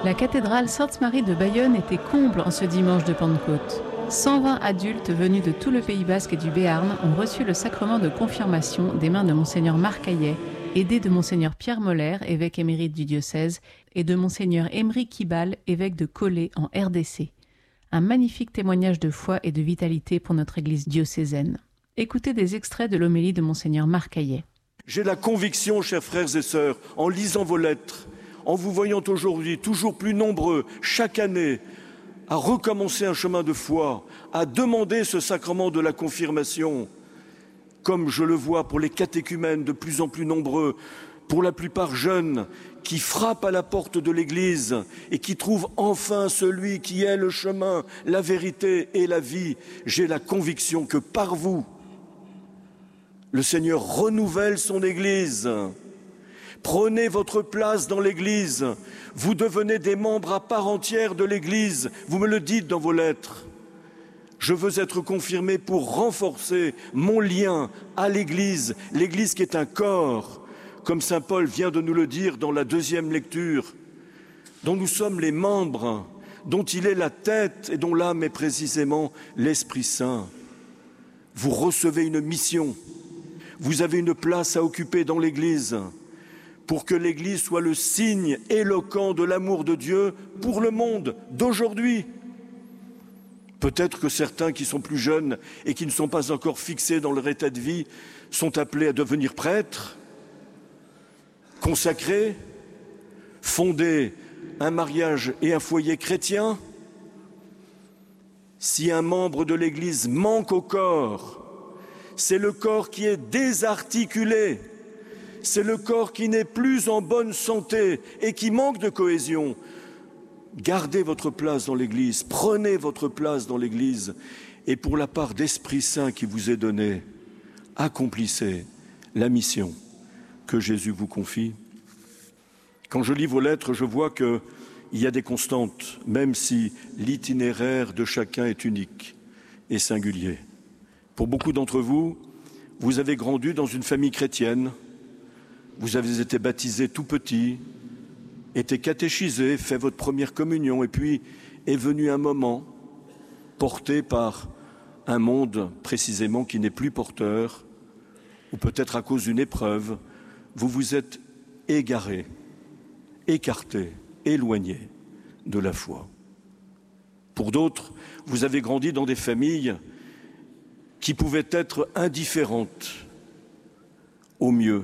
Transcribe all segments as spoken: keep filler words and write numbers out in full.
La cathédrale Sainte-Marie de Bayonne était comble en ce dimanche de Pentecôte. cent vingt adultes venus de tout le Pays basque et du Béarn ont reçu le sacrement de confirmation des mains de Monseigneur Marc Hayet, aidé de Monseigneur Pierre Moller, évêque émérite du diocèse, et de Monseigneur Émeric Kibal, évêque de Collet en R D C. Un magnifique témoignage de foi et de vitalité pour notre Église diocésaine. Écoutez des extraits de l'homélie de Monseigneur Marc Hayet. J'ai la conviction, chers frères et sœurs, en lisant vos lettres, en vous voyant aujourd'hui toujours plus nombreux, chaque année, à recommencer un chemin de foi, à demander ce sacrement de la confirmation, comme je le vois pour les catéchumènes de plus en plus nombreux, pour la plupart jeunes, qui frappent à la porte de l'Église et qui trouvent enfin celui qui est le chemin, la vérité et la vie. J'ai la conviction que par vous, le Seigneur renouvelle son Église. Prenez votre place dans l'Église. Vous devenez des membres à part entière de l'Église. Vous me le dites dans vos lettres. Je veux être confirmé pour renforcer mon lien à l'Église, l'Église qui est un corps, comme saint Paul vient de nous le dire dans la deuxième lecture, dont nous sommes les membres, dont il est la tête et dont l'âme est précisément l'Esprit Saint. Vous recevez une mission, vous avez une place à occuper dans l'Église, pour que l'Église soit le signe éloquent de l'amour de Dieu pour le monde d'aujourd'hui. Peut-être que certains qui sont plus jeunes et qui ne sont pas encore fixés dans leur état de vie sont appelés à devenir prêtres, consacrés, fonder un mariage et un foyer chrétien. Si un membre de l'Église manque au corps, c'est le corps qui est désarticulé. C'est le corps qui n'est plus en bonne santé et qui manque de cohésion. Gardez votre place dans l'Église, prenez votre place dans l'Église et pour la part d'Esprit Saint qui vous est donnée, accomplissez la mission que Jésus vous confie. Quand je lis vos lettres, je vois qu'il y a des constantes, même si l'itinéraire de chacun est unique et singulier. Pour beaucoup d'entre vous, vous avez grandi dans une famille chrétienne. Vous avez été baptisé tout petit, été catéchisé, fait votre première communion, et puis est venu un moment porté par un monde précisément qui n'est plus porteur, ou peut-être à cause d'une épreuve, vous vous êtes égaré, écarté, éloigné de la foi. Pour d'autres, vous avez grandi dans des familles qui pouvaient être indifférentes au mieux,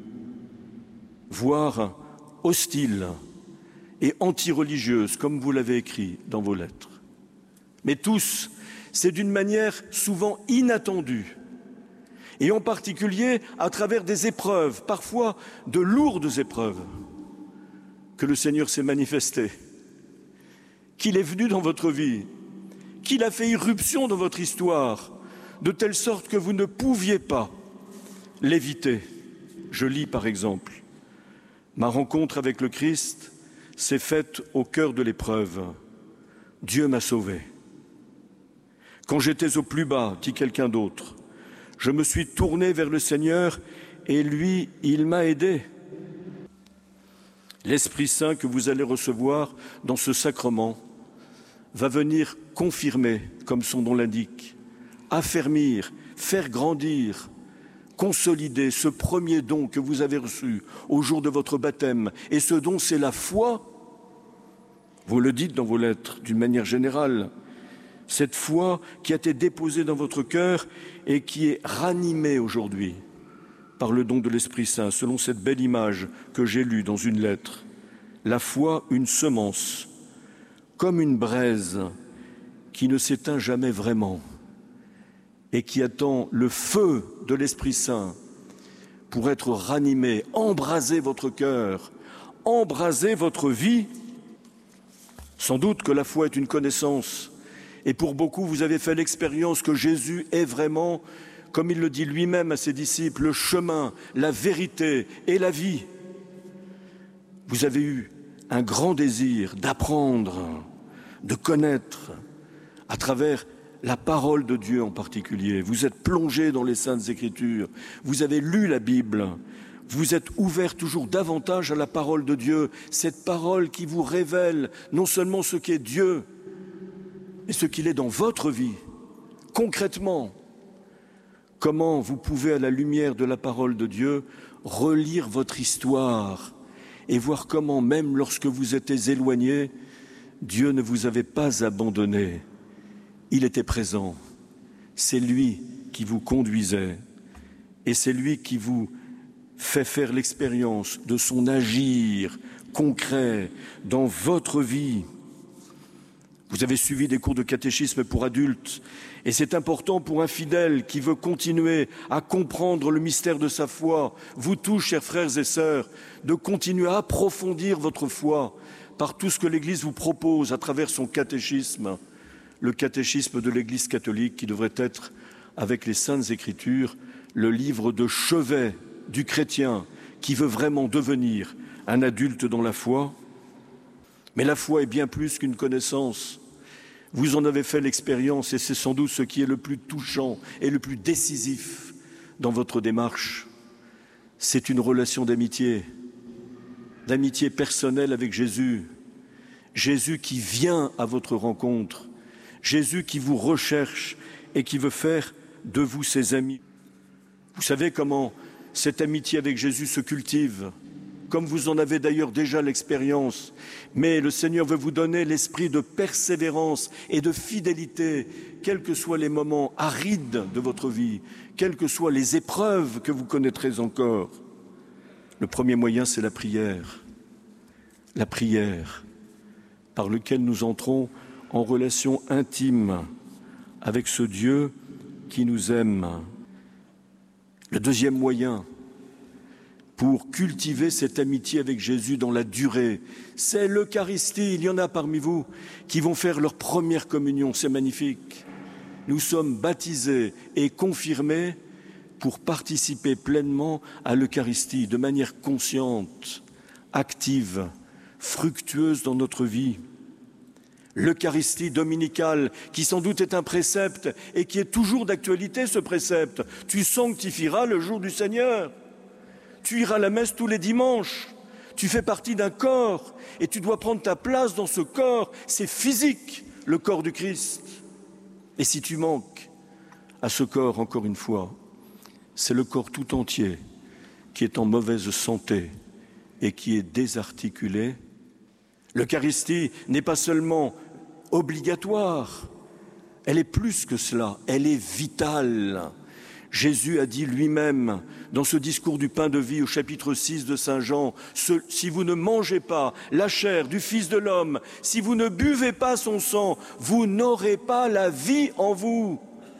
voire hostile et anti-religieuse, comme vous l'avez écrit dans vos lettres. Mais tous, c'est d'une manière souvent inattendue, et en particulier à travers des épreuves, parfois de lourdes épreuves, que le Seigneur s'est manifesté, qu'il est venu dans votre vie, qu'il a fait irruption dans votre histoire, de telle sorte que vous ne pouviez pas l'éviter. Je lis par exemple: ma rencontre avec le Christ s'est faite au cœur de l'épreuve. Dieu m'a sauvé. Quand j'étais au plus bas, dit quelqu'un d'autre, je me suis tourné vers le Seigneur et lui, il m'a aidé. L'Esprit Saint que vous allez recevoir dans ce sacrement va venir confirmer, comme son nom l'indique, affermir, faire grandir, consolider ce premier don que vous avez reçu au jour de votre baptême. Et ce don, c'est la foi. Vous le dites dans vos lettres d'une manière générale. Cette foi qui a été déposée dans votre cœur et qui est ranimée aujourd'hui par le don de l'Esprit Saint, selon cette belle image que j'ai lue dans une lettre. La foi, une semence, comme une braise qui ne s'éteint jamais vraiment et qui attend le feu de l'Esprit Saint pour être ranimé, embraser votre cœur, embraser votre vie. Sans doute que la foi est une connaissance, et pour beaucoup, vous avez fait l'expérience que Jésus est vraiment, comme il le dit lui-même à ses disciples, le chemin, la vérité et la vie. Vous avez eu un grand désir d'apprendre, de connaître, à travers la parole de Dieu en particulier. Vous êtes plongé dans les Saintes Écritures, vous avez lu la Bible, vous êtes ouverts toujours davantage à la parole de Dieu, cette parole qui vous révèle non seulement ce qu'est Dieu, mais ce qu'il est dans votre vie, concrètement. Comment vous pouvez, à la lumière de la parole de Dieu, relire votre histoire et voir comment, même lorsque vous étiez éloigné, Dieu ne vous avait pas abandonné. Il était présent. C'est lui qui vous conduisait et c'est lui qui vous fait faire l'expérience de son agir concret dans votre vie. Vous avez suivi des cours de catéchisme pour adultes et c'est important pour un fidèle qui veut continuer à comprendre le mystère de sa foi, vous tous, chers frères et sœurs, de continuer à approfondir votre foi par tout ce que l'Église vous propose à travers son catéchisme, le catéchisme de l'Église catholique qui devrait être, avec les Saintes Écritures, le livre de chevet du chrétien qui veut vraiment devenir un adulte dans la foi. Mais la foi est bien plus qu'une connaissance. Vous en avez fait l'expérience et c'est sans doute ce qui est le plus touchant et le plus décisif dans votre démarche. C'est une relation d'amitié, d'amitié personnelle avec Jésus. Jésus qui vient à votre rencontre, Jésus qui vous recherche et qui veut faire de vous ses amis. Vous savez comment cette amitié avec Jésus se cultive, comme vous en avez d'ailleurs déjà l'expérience. Mais le Seigneur veut vous donner l'esprit de persévérance et de fidélité, quels que soient les moments arides de votre vie, quelles que soient les épreuves que vous connaîtrez encore. Le premier moyen, c'est la prière. La prière par laquelle nous entrons en relation intime avec ce Dieu qui nous aime. Le deuxième moyen pour cultiver cette amitié avec Jésus dans la durée, c'est l'Eucharistie. Il y en a parmi vous qui vont faire leur première communion, c'est magnifique. Nous sommes baptisés et confirmés pour participer pleinement à l'Eucharistie, de manière consciente, active, fructueuse dans notre vie. L'Eucharistie dominicale, qui sans doute est un précepte et qui est toujours d'actualité, ce précepte. Tu sanctifieras le jour du Seigneur. Tu iras à la messe tous les dimanches. Tu fais partie d'un corps et tu dois prendre ta place dans ce corps. C'est physique, le corps du Christ. Et si tu manques à ce corps, encore une fois, c'est le corps tout entier qui est en mauvaise santé et qui est désarticulé. L'Eucharistie n'est pas seulement obligatoire, elle est plus que cela, elle est vitale. Jésus a dit lui-même dans ce discours du pain de vie au chapitre six de Saint Jean, ce, si vous ne mangez pas la chair du Fils de l'homme, si vous ne buvez pas son sang, vous n'aurez pas la vie en vous.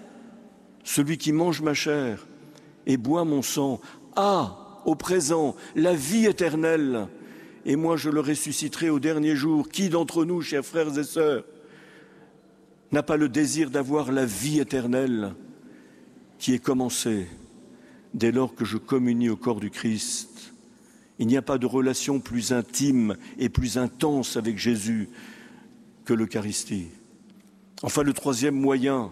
Celui qui mange ma chair et boit mon sang a au présent la vie éternelle. Et moi, je le ressusciterai au dernier jour. Qui d'entre nous, chers frères et sœurs, n'a pas le désir d'avoir la vie éternelle qui est commencée dès lors que je communie au corps du Christ? Il n'y a pas de relation plus intime et plus intense avec Jésus que l'Eucharistie. Enfin, le troisième moyen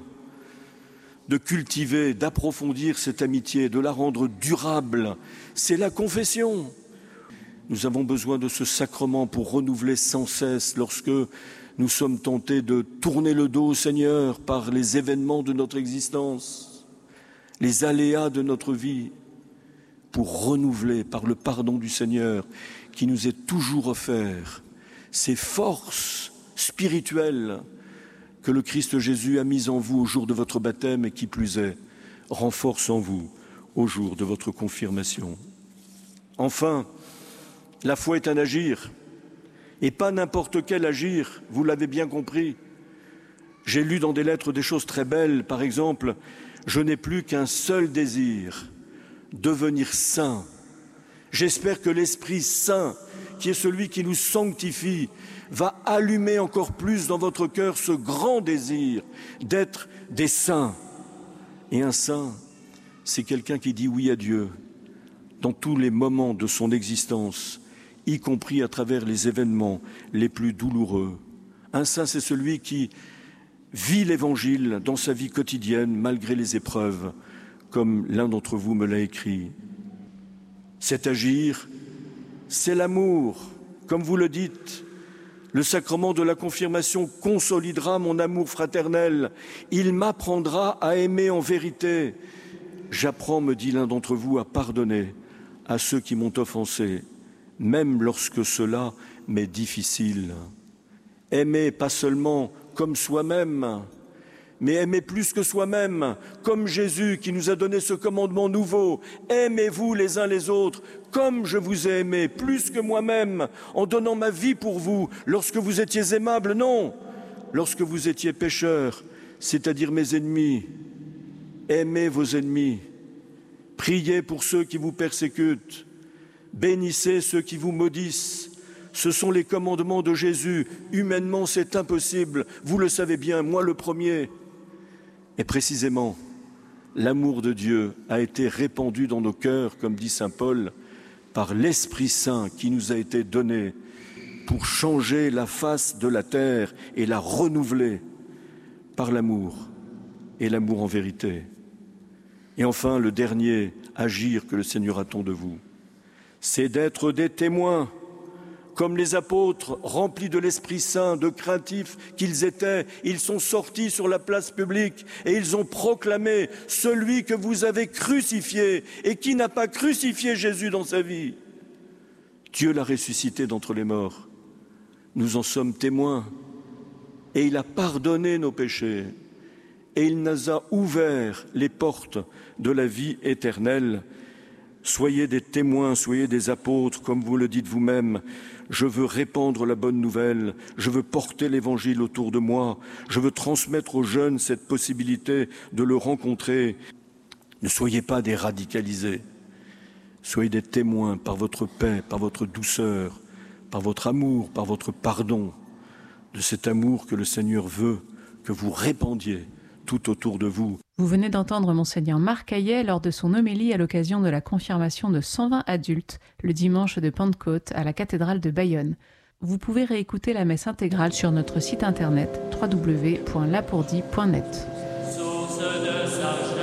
de cultiver, d'approfondir cette amitié, de la rendre durable, c'est la confession. Nous avons besoin de ce sacrement pour renouveler sans cesse lorsque nous sommes tentés de tourner le dos au Seigneur par les événements de notre existence, les aléas de notre vie, pour renouveler par le pardon du Seigneur qui nous est toujours offert ces forces spirituelles que le Christ Jésus a mises en vous au jour de votre baptême et qui plus est, renforce en vous au jour de votre confirmation. Enfin, la foi est un agir, et pas n'importe quel agir, vous l'avez bien compris. J'ai lu dans des lettres des choses très belles, par exemple, je n'ai plus qu'un seul désir, devenir saint. J'espère que l'Esprit Saint, qui est celui qui nous sanctifie, va allumer encore plus dans votre cœur ce grand désir d'être des saints. Et un saint, c'est quelqu'un qui dit oui à Dieu dans tous les moments de son existence, y compris à travers les événements les plus douloureux. Un saint, c'est celui qui vit l'Évangile dans sa vie quotidienne, malgré les épreuves, comme l'un d'entre vous me l'a écrit. C'est agir, c'est l'amour, comme vous le dites. Le sacrement de la confirmation consolidera mon amour fraternel. Il m'apprendra à aimer en vérité. J'apprends, me dit l'un d'entre vous, à pardonner à ceux qui m'ont offensé, même lorsque cela m'est difficile. Aimer pas seulement comme soi-même, mais aimer plus que soi-même, comme Jésus qui nous a donné ce commandement nouveau. Aimez-vous les uns les autres, comme je vous ai aimé, plus que moi-même, en donnant ma vie pour vous, lorsque vous étiez aimables, non, lorsque vous étiez pécheurs, c'est-à-dire mes ennemis. Aimez vos ennemis, priez pour ceux qui vous persécutent, bénissez ceux qui vous maudissent. Ce sont les commandements de Jésus. Humainement, c'est impossible, vous le savez bien, moi le premier. Et précisément, l'amour de Dieu a été répandu dans nos cœurs, comme dit saint Paul, par l'Esprit Saint qui nous a été donné pour changer la face de la terre et la renouveler par l'amour et l'amour en vérité. Et enfin, le dernier agir que le Seigneur attend de vous, c'est d'être des témoins, comme les apôtres remplis de l'Esprit Saint, de craintifs qu'ils étaient. Ils sont sortis sur la place publique et ils ont proclamé celui que vous avez crucifié. Et qui n'a pas crucifié Jésus dans sa vie? Dieu l'a ressuscité d'entre les morts. Nous en sommes témoins. Et il a pardonné nos péchés. Et il nous a ouvert les portes de la vie éternelle. Soyez des témoins, soyez des apôtres, comme vous le dites vous-même. Je veux répandre la bonne nouvelle, je veux porter l'Évangile autour de moi, je veux transmettre aux jeunes cette possibilité de le rencontrer. Ne soyez pas des radicalisés, soyez des témoins par votre paix, par votre douceur, par votre amour, par votre pardon, de cet amour que le Seigneur veut que vous répandiez tout autour de vous. Vous venez d'entendre Monseigneur Marc Hayet lors de son homélie à l'occasion de la confirmation de cent vingt adultes le dimanche de Pentecôte à la cathédrale de Bayonne. Vous pouvez réécouter la messe intégrale sur notre site internet w w w point lapourdie point net. Source de sagesse.